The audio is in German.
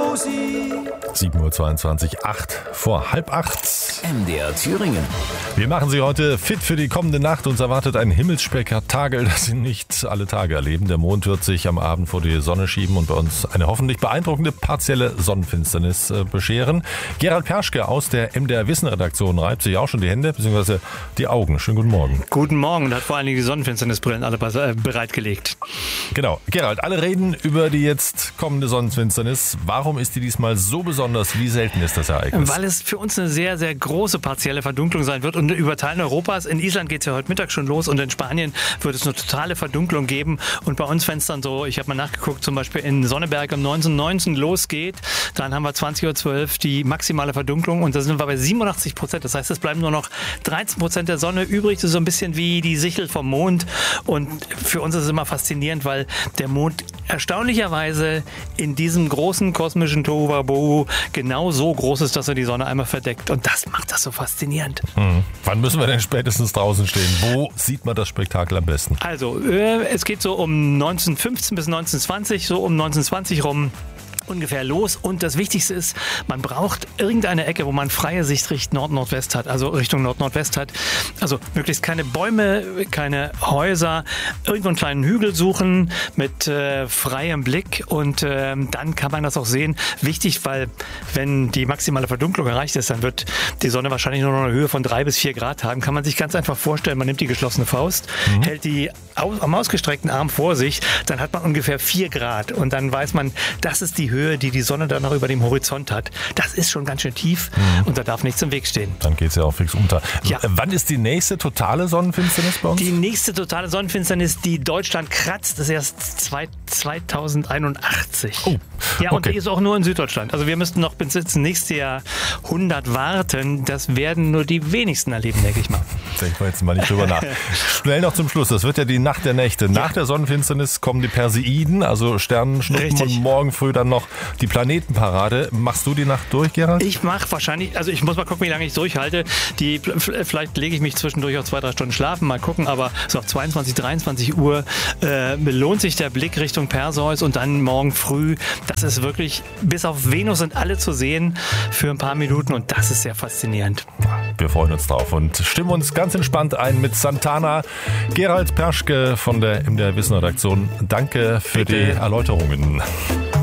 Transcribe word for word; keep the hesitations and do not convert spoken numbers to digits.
sieben Uhr zweiundzwanzig, acht vor halb acht. M D R Thüringen. Wir machen Sie heute fit für die kommende Nacht. Uns erwartet ein Himmelsspektakel, das Sie nicht alle Tage erleben. Der Mond wird sich am Abend vor die Sonne schieben und bei uns eine hoffentlich beeindruckende partielle Sonnenfinsternis äh, bescheren. Gerald Perschke aus der M D R Wissen Redaktion reibt sich auch schon die Hände bzw. die Augen. Schönen guten Morgen. Guten Morgen und hat vor allen Dingen die Sonnenfinsternisbrillen alle bereitgelegt. Genau. Gerald, alle reden über die jetzt kommende Sonnenfinsternis. Warum ist die diesmal so besonders? Wie selten ist das Ereignis? Weil es für uns eine sehr, sehr große partielle Verdunklung sein wird und über Teilen Europas. In Island geht es ja heute Mittag schon los und in Spanien wird es eine totale Verdunklung geben. Und bei uns, wenn es dann so, ich habe mal nachgeguckt, zum Beispiel in Sonneberg um neunzehn Uhr neunzehn losgeht, dann haben wir zwanzig Uhr zwölf die maximale Verdunklung und da sind wir bei siebenundachtzig Prozent. Das heißt, es bleiben nur noch dreizehn Prozent der Sonne übrig. Das ist so ein bisschen wie die Sichel vom Mond. Und für uns ist es immer faszinierend, weil der Mond erstaunlicherweise in diesem großen kosmischen Tohuwabohu genau so groß ist, dass er die Sonne einmal verdeckt. Und das macht das so faszinierend. Hm. Wann müssen wir denn spätestens draußen stehen? Wo sieht man das Spektakel am besten? Also, äh, es geht so um neunzehn fünfzehn bis neunzehn zwanzig, so um neunzehn zwanzig rum. Ungefähr los. Und das Wichtigste ist, man braucht irgendeine Ecke, wo man freie Sicht Richtung Nord-Nordwest hat, also Richtung Nord-Nordwest hat. Also möglichst keine Bäume, keine Häuser, irgendwo einen kleinen Hügel suchen mit äh, freiem Blick und äh, dann kann man das auch sehen. Wichtig, weil wenn die maximale Verdunklung erreicht ist, dann wird die Sonne wahrscheinlich nur noch eine Höhe von drei bis vier Grad haben. Kann man sich ganz einfach vorstellen, man nimmt die geschlossene Faust, mhm. hält die aus, am ausgestreckten Arm vor sich, dann hat man ungefähr vier Grad und dann weiß man, das ist die Höhe, die die Sonne dann noch über dem Horizont hat. Das ist schon ganz schön tief mhm. und da darf nichts im Weg stehen. Dann geht es ja auch fix unter. Ja. Wann ist die nächste totale Sonnenfinsternis bei uns? Die nächste totale Sonnenfinsternis, die Deutschland kratzt, ist erst zweitausendeinundachtzig. Oh, ja, und okay. die ist auch nur in Süddeutschland. Also wir müssten noch bis ins nächste Jahr hundert warten. Das werden nur die wenigsten erleben, denke ich mal. Denken wir jetzt mal nicht drüber nach. Schnell noch zum Schluss. Das wird ja die Nacht der Nächte. Nach ja. der Sonnenfinsternis kommen die Perseiden, also Sternenschnuppen. Richtig. Und morgen früh dann noch die Planetenparade. Machst du die Nacht durch, Gerald? Ich mache wahrscheinlich, also ich muss mal gucken, wie lange ich durchhalte. Die, vielleicht lege ich mich zwischendurch auch zwei, drei Stunden schlafen, mal gucken, aber so auf zweiundzwanzig, dreiundzwanzig Uhr äh, lohnt sich der Blick Richtung Perseus und dann morgen früh, das ist wirklich, bis auf Venus sind alle zu sehen für ein paar Minuten und das ist sehr faszinierend. Wir freuen uns drauf und stimmen uns ganz entspannt ein mit Santana. Gerald Perschke von der M D R Wissen Redaktion. Danke für Bitte. die Erläuterungen.